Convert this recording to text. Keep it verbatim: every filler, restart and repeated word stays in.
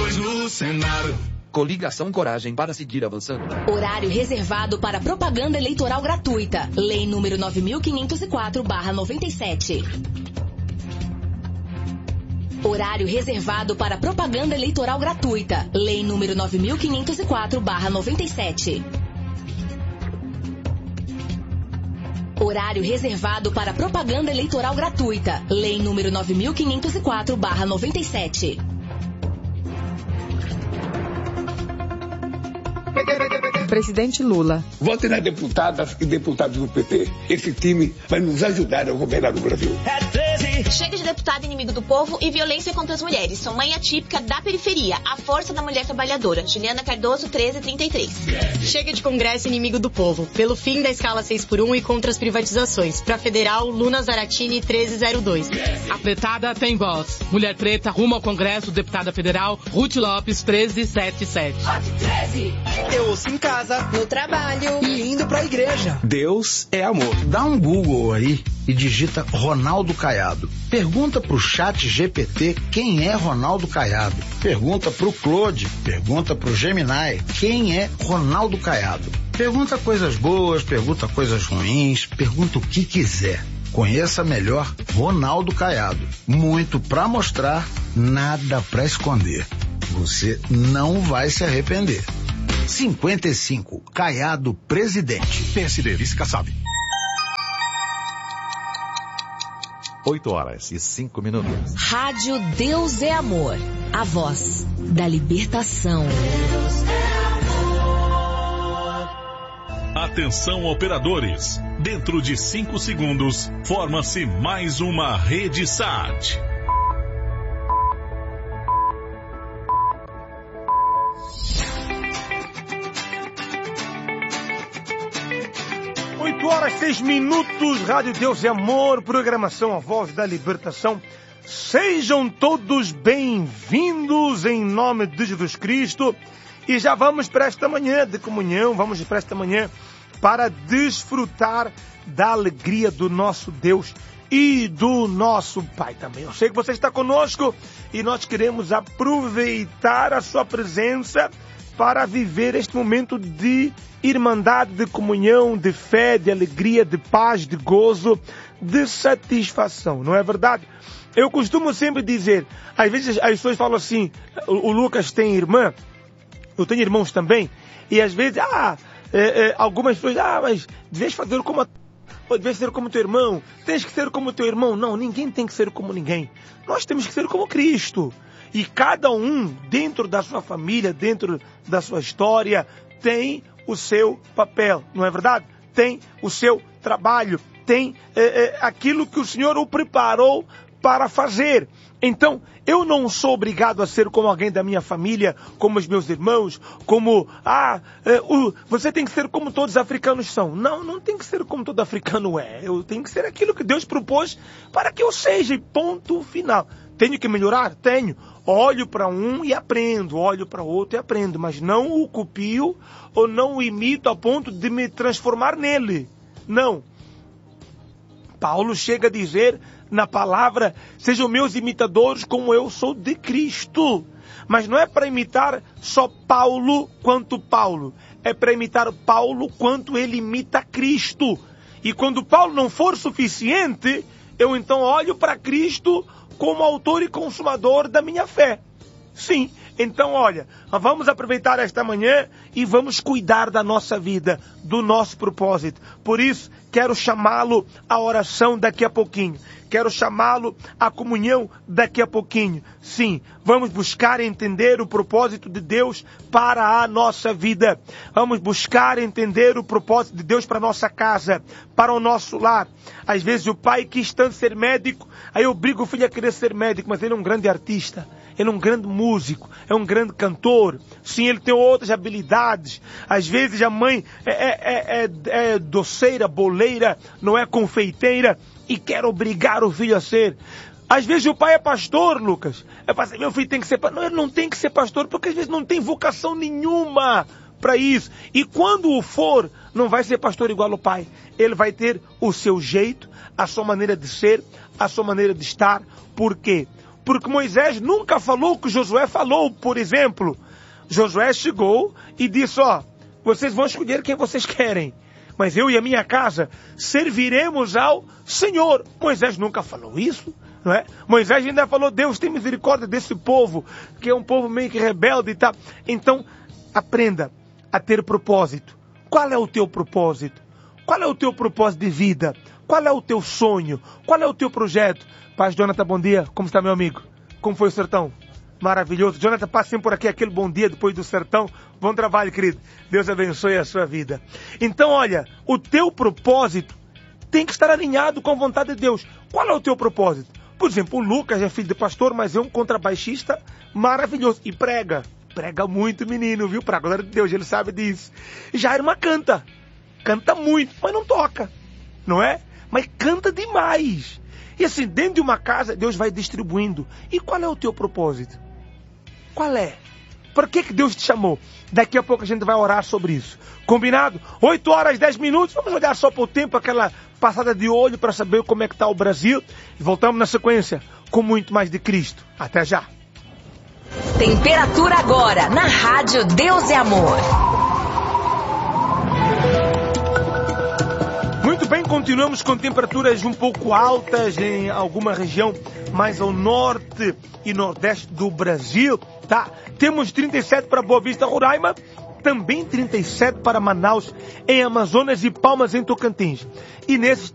dois no Senado. Coligação Coragem para seguir avançando. Horário reservado para propaganda eleitoral gratuita. Lei número nove mil quinhentos e quatro barra noventa e sete. Horário reservado para propaganda eleitoral gratuita. Lei número nove mil quinhentos e quatro barra noventa e sete. Horário reservado para propaganda eleitoral gratuita. Lei número nove mil quinhentos e quatro barra noventa e sete. Presidente Lula. Vote nas deputadas e deputados do P T. Esse time vai nos ajudar a governar o Brasil. Chega de deputado inimigo do povo e violência contra as mulheres. Sou mãe atípica da periferia. A força da mulher trabalhadora. Juliana Cardoso, treze trinta e três. Chega de Congresso inimigo do povo. Pelo fim da escala seis por um e contra as privatizações. Pra Federal, Luna Zaratini, treze zero dois. A pretada tem voz. Mulher preta rumo ao Congresso, deputada federal, Ruth Lopes, treze setenta e sete. Eu ouço em casa, no trabalho e indo pra igreja. Deus é amor. Dá um Google aí e digita Ronaldo Caiado. Pergunta pro chat G P T quem é Ronaldo Caiado. Pergunta pro Claude, pergunta pro Gemini quem é Ronaldo Caiado. Pergunta coisas boas, pergunta coisas ruins, pergunta o que quiser. Conheça melhor Ronaldo Caiado. Muito pra mostrar, nada pra esconder. Você não vai se arrepender. cinquenta e cinco, Caiado Presidente. P S D, vice Kassab. oito horas e cinco minutos. Rádio Deus é Amor. A voz da libertação. Deus é amor. Atenção, operadores. Dentro de cinco segundos, forma-se mais uma rede S A T. oito horas, seis minutos, Rádio Deus é Amor, programação A Voz da Libertação. Sejam todos bem-vindos em nome de Jesus Cristo. E já vamos para esta manhã de comunhão, vamos para esta manhã para desfrutar da alegria do nosso Deus e do nosso Pai também. Eu sei que você está conosco e nós queremos aproveitar a sua presença para viver este momento de irmandade, de comunhão, de fé, de alegria, de paz, de gozo, de satisfação, não é verdade? Eu costumo sempre dizer, às vezes as pessoas falam assim, o, o Lucas tem irmã, eu tenho irmãos também, e às vezes, ah, é, é, algumas pessoas, ah, mas deves fazer como a... Ou deves ser como teu irmão, tens que ser como teu irmão. Não, ninguém tem que ser como ninguém. Nós temos que ser como Cristo. E cada um, dentro da sua família, dentro da sua história, tem o seu papel, não é verdade? Tem o seu trabalho, tem é, é, aquilo que o Senhor o preparou para fazer. Então, eu não sou obrigado a ser como alguém da minha família, como os meus irmãos, como, ah, é, o, você tem que ser como todos os africanos são. Não, não tem que ser como todo africano é. Eu tenho que ser aquilo que Deus propôs para que eu seja, e ponto final. Tenho que melhorar? Tenho. Olho para um e aprendo, olho para outro e aprendo, mas não o copio ou não o imito a ponto de me transformar nele. Não. Paulo chega a dizer na palavra, sejam meus imitadores como eu sou de Cristo. Mas não é para imitar só Paulo quanto Paulo. É para imitar Paulo quanto ele imita Cristo. E quando Paulo não for suficiente, eu então olho para Cristo como autor e consumador da minha fé. Sim, então olha, vamos aproveitar esta manhã e vamos cuidar da nossa vida, do nosso propósito. Por isso, quero chamá-lo à oração daqui a pouquinho. Quero chamá-lo à comunhão daqui a pouquinho. Sim, vamos buscar entender o propósito de Deus para a nossa vida. Vamos buscar entender o propósito de Deus para a nossa casa, para o nosso lar. Às vezes o pai quis tanto ser médico, aí obriga o filho a querer ser médico, mas ele é um grande artista. Ele é um grande músico, é um grande cantor. Sim, ele tem outras habilidades. Às vezes a mãe é, é, é, é doceira, boleira, não é confeiteira e quer obrigar o filho a ser. Às vezes o pai é pastor, Lucas. É pastor, meu filho tem que ser pastor. Não, ele não tem que ser pastor porque às vezes não tem vocação nenhuma para isso. E quando o for, não vai ser pastor igual ao pai. Ele vai ter o seu jeito, a sua maneira de ser, a sua maneira de estar. Por quê? Porque Moisés nunca falou o que Josué falou, por exemplo. Josué chegou e disse, ó, vocês vão escolher quem vocês querem, mas eu e a minha casa serviremos ao Senhor. Moisés nunca falou isso, não é? Moisés ainda falou, Deus tem misericórdia desse povo, que é um povo meio que rebelde e tal. Então, aprenda a ter propósito. Qual é o teu propósito? Qual é o teu propósito de vida? Qual é o teu sonho? Qual é o teu projeto? Paz, Jonathan, bom dia. Como está, meu amigo? Como foi o sertão? Maravilhoso. Jonathan, passe sempre por aqui, aquele bom dia depois do sertão. Bom trabalho, querido. Deus abençoe a sua vida. Então, olha, o teu propósito tem que estar alinhado com a vontade de Deus. Qual é o teu propósito? Por exemplo, o Lucas é filho de pastor, mas é um contrabaixista maravilhoso. E prega. Prega muito, menino, viu? Para a glória de Deus, ele sabe disso. Já a irmã canta. Canta muito, mas não toca. Não é? Mas canta demais. E assim, dentro de uma casa, Deus vai distribuindo. E qual é o teu propósito? Qual é? Para que que Deus te chamou? Daqui a pouco a gente vai orar sobre isso. Combinado? oito horas, dez minutos. Vamos olhar só para o tempo, aquela passada de olho para saber como é que está o Brasil. E voltamos na sequência com muito mais de Cristo. Até já. Temperatura agora na Rádio Deus é Amor. Muito bem, continuamos com temperaturas um pouco altas em alguma região mais ao norte e nordeste do Brasil, tá? Temos trinta e sete para Boa Vista, Roraima, também trinta e sete para Manaus, em Amazonas e Palmas, em Tocantins. E nesses